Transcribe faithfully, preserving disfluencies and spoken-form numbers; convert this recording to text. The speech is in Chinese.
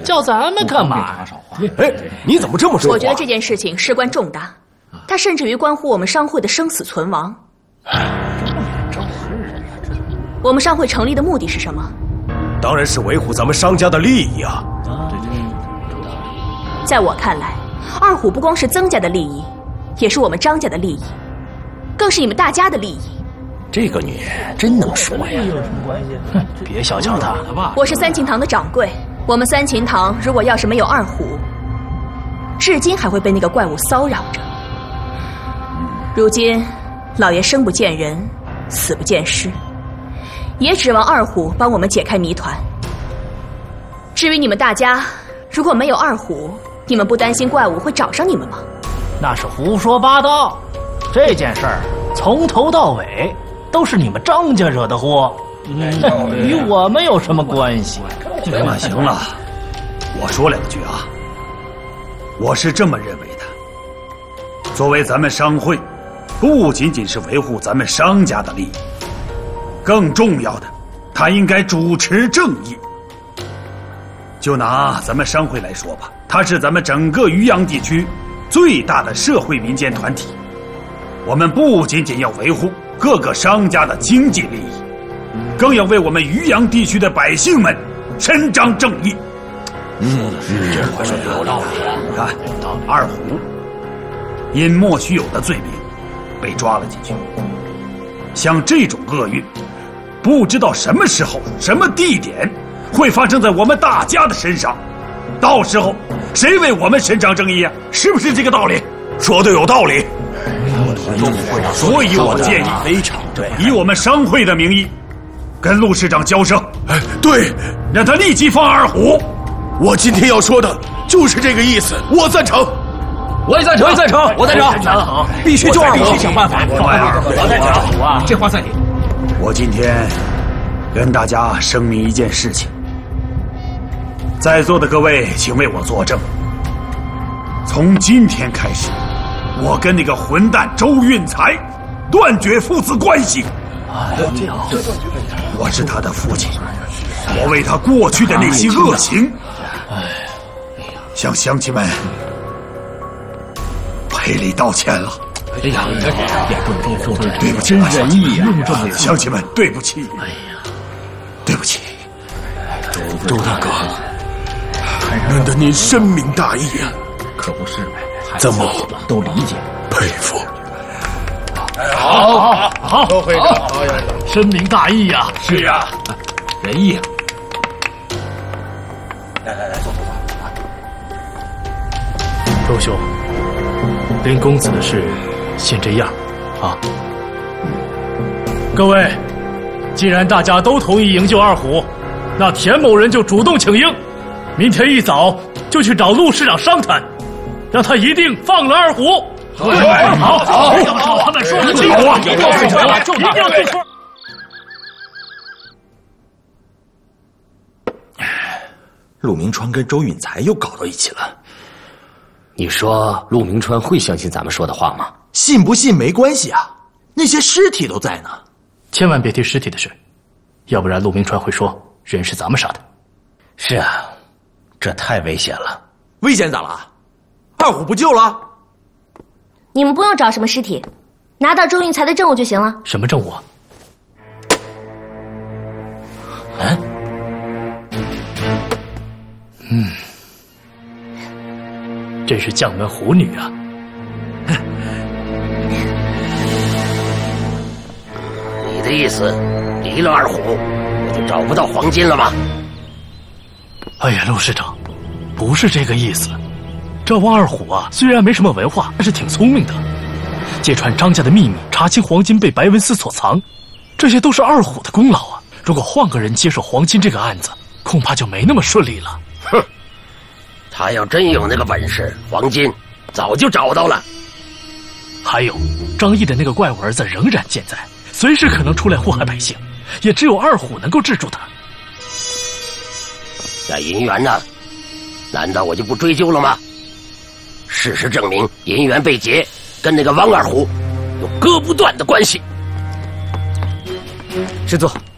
叫咱们干嘛？ 哎，你怎么这么说话？ 我觉得这件事情事关重大，它甚至于关乎我们商会的生死存亡。我们商会成立的目的是什么？ 当然是维护咱们商家的利益啊！ 在我看来，二虎不光是曾家的利益，也是我们张家的利益，更是你们大家的利益。 这个女真能说呀！ 哼，别小瞧她。 我是三秦堂的掌柜，我们三秦堂如果要是没有二虎，至今还会被那个怪物骚扰着。如今，老爷生不见人，死不见尸，也指望二虎帮我们解开谜团。至于你们大家，如果没有二虎，你们不担心怪物会找上你们吗？ 那是胡说八道，这件事儿从头到尾都是你们张家惹的祸，与我们有什么关系？ 行了行了，我说两句啊。我是这么认为的，作为咱们商会，不仅仅是维护咱们商家的利益，更重要的，他应该主持正义。就拿咱们商会来说吧，它是咱们整个渔阳地区最大的社会民间团体。我们不仅仅要维护各个商家的经济利益，更要为我们渔阳地区的百姓们伸张正义。 嗯，这话说的有道理啊！ 你看，二虎因莫须有的罪名被抓了进去，像这种厄运，不知道什么时候、什么地点会发生在我们大家的身上，到时候谁为我们伸张正义啊？是不是这个道理？ 说的有道理。 所以我建议， 非常对， 以我们商会的名义，跟陆市长交涉。 哎，对， 让他立即放二虎。 我今天要说的就是这个意思，我赞成。 我也赞成，我也赞成，我赞成。 讲得好， 必须救二虎， 必须想办法放二虎。 我赞成啊， 这话在理。 我今天跟大家声明一件事情，在座的各位，请为我作证。从今天开始，我跟那个混蛋周运才断绝父子关系。我是他的父亲，我为他过去的那些恶行，向乡亲们赔礼道歉了。 哎呀， 对不起， 真仁义呀！ 乡亲们，对不起。哎呀，对不起， 周大哥，难得您深明大义啊！ 可不是呗， 怎么都理解？ 佩服。 好，好，好，周会长，深明大义呀！ 是呀，仁义。 来来来，坐坐坐。周兄，林公子的事先这样啊。各位，既然大家都同意营救二虎，那田某人就主动请缨，明天一早就去找陆市长商谈，让他一定放了二虎。好，好，好，他们说的清楚啊，一定要做出，一定要做出。 陆明川跟周允才又搞到一起了。 你说陆明川会相信咱们说的话吗？ 信不信没关系啊，那些尸体都在呢。 千万别提尸体的事，要不然陆明川会说人是咱们杀的。 是啊，这太危险了。 危险咋了？二虎不救了？ 你们不用找什么尸体，拿到周运才的证物就行了。 什么证物啊？嗯，嗯，真是将门虎女啊！ 你的意思，离了二虎，我就找不到黄金了吗？ 哎呀，陆市长，不是这个意思。这汪二虎啊，虽然没什么文化，但是挺聪明的，揭穿张家的秘密，查清黄金被白文思所藏，这些都是二虎的功劳啊！如果换个人接手黄金这个案子，恐怕就没那么顺利了。 哼，他要真有那个本事，黄金早就找到了。 还有，张毅的那个怪物儿子仍然健在，随时可能出来祸害百姓，也只有二虎能够制住他。 那银元呢？难道我就不追究了吗？事实证明，银元被劫跟那个汪二虎有割不断的关系。 师座，